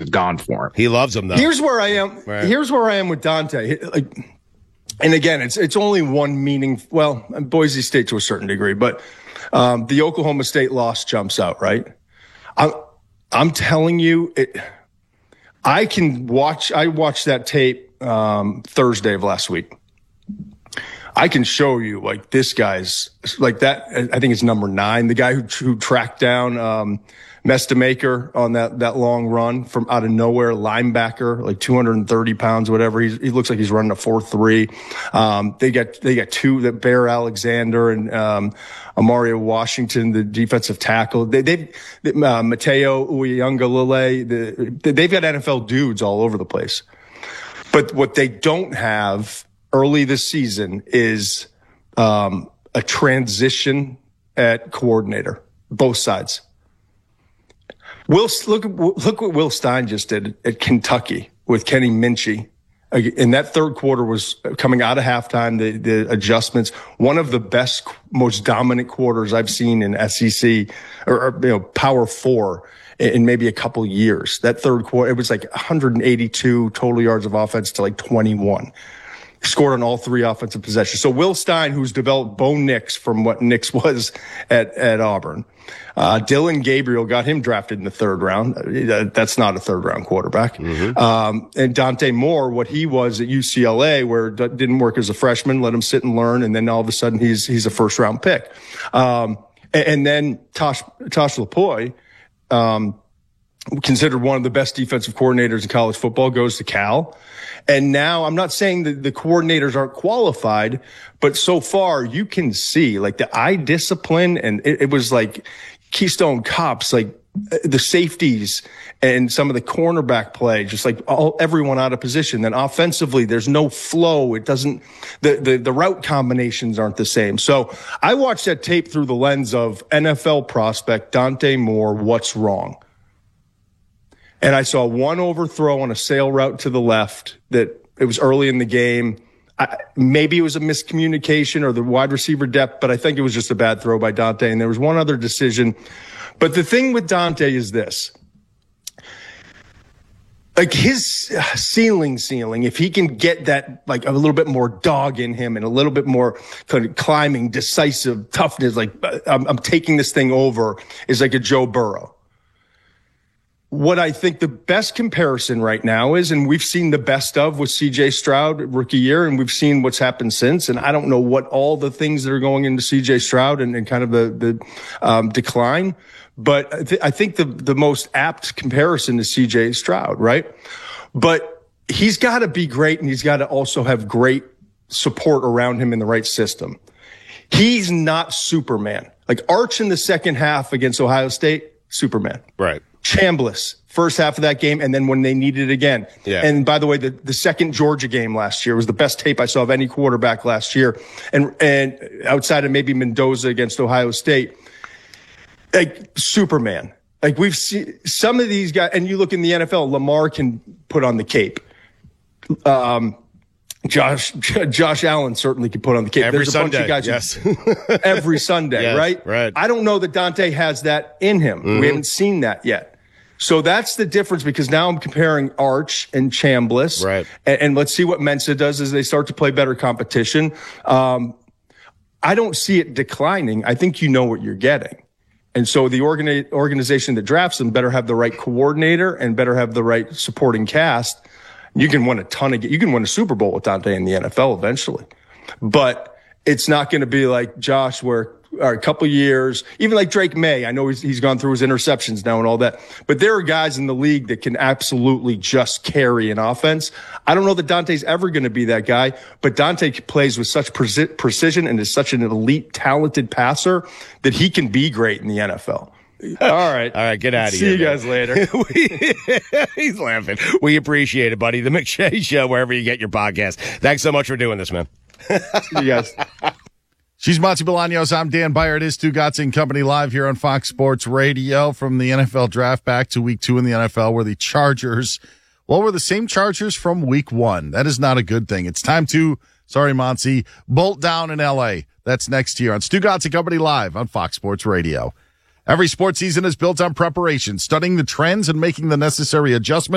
have gone for him. He loves him, though. Here's where I am. Right. Here's where I am with Dante. And again, it's only one meaning. Well, Boise State to a certain degree, but the Oklahoma State loss jumps out, right? I'm telling you, I watched that tape Thursday of last week. I can show you like this guy's like that. I think it's number 9, the guy who tracked down Mestamaker on that long run from out of nowhere, linebacker, like 230 pounds, whatever. He looks like he's running a 4.3. They got 2, that Bear Alexander and Amario Washington, the defensive tackle. Mateo Uyunglele. They've got NFL dudes all over the place. But what they don't have early this season is a transition at coordinator, both sides. Look what Will Stein just did at Kentucky with Kenny Minchey. And that third quarter was coming out of halftime, the adjustments, one of the best, most dominant quarters I've seen in SEC or Power 4 in maybe a couple years. That third quarter, it was like 182 total yards of offense to like 21. Scored on all 3 offensive possessions. So Will Stein, who's developed Bo Nix from what Nix was at Auburn. Dylan Gabriel got him drafted in the 3rd round. That's not a 3rd round quarterback. Mm-hmm. And Dante Moore, what he was at UCLA, where it didn't work as a freshman, let him sit and learn. And then all of a sudden he's a 1st round pick. And then Tosh Lupoi, considered one of the best defensive coordinators in college football, goes to Cal. And now I'm not saying that the coordinators aren't qualified, but so far you can see like the eye discipline, and it was like Keystone Cops, like the safeties and some of the cornerback play, just like everyone out of position. Then offensively, there's no flow. It doesn't, the route combinations aren't the same. So I watched that tape through the lens of NFL prospect Dante Moore. What's wrong? And I saw one overthrow on a sail route to the left that it was early in the game. Maybe it was a miscommunication or the wide receiver depth, but I think it was just a bad throw by Dante. And there was one other decision. But the thing with Dante is this. Like his ceiling, if he can get that, like a little bit more dog in him and a little bit more kind of climbing, decisive toughness, like I'm taking this thing over, is like a Joe Burrow. What I think the best comparison right now is, and we've seen the best of with CJ Stroud rookie year, and we've seen what's happened since. And I don't know what all the things that are going into CJ Stroud and kind of the decline, but I think the most apt comparison is CJ Stroud, right? But he's got to be great, and he's got to also have great support around him in the right system. He's not Superman. Like Arch in the second half against Ohio State, Superman. Right. Chambliss, first half of that game, and then when they needed it again. Yeah. And by the way, the second Georgia game last year was the best tape I saw of any quarterback last year. And outside of maybe Mendoza against Ohio State, like Superman. Like we've seen some of these guys, and you look in the NFL, Lamar can put on the cape. Josh Allen certainly could put on the cape. Every There's a Sunday, bunch of guys yes. Every Sunday, yes, right? Right. I don't know that Dante has that in him. Mm-hmm. We haven't seen that yet. So that's the difference, because now I'm comparing Arch and Chambliss. Right. And let's see what Mensa does as they start to play better competition. I don't see it declining. I think you know what you're getting. And so the organization that drafts them better have the right coordinator and better have the right supporting cast. You can win you can win a Super Bowl with Dante in the NFL eventually, but it's not going to be like Josh, where a couple years, even like Drake May. I know he's gone through his interceptions now and all that, but there are guys in the league that can absolutely just carry an offense. I don't know that Dante's ever going to be that guy, but Dante plays with such precision and is such an elite, talented passer that he can be great in the NFL. All right. Get out of here. See you guys later. He's laughing. We appreciate it, buddy. The McShay Show, wherever you get your podcast. Thanks so much for doing this, man. See you guys. She's Monty Bolaños. I'm Dan Beyer. It is Stugotz and Company live here on Fox Sports Radio from the NFL draft back to week 2 in the NFL, where the Chargers, were the same Chargers from week 1. That is not a good thing. It's time to, sorry, Monty, bolt down in L.A. That's next year on Stugotz and Company live on Fox Sports Radio. Every sports season is built on preparation, studying the trends and making the necessary adjustments.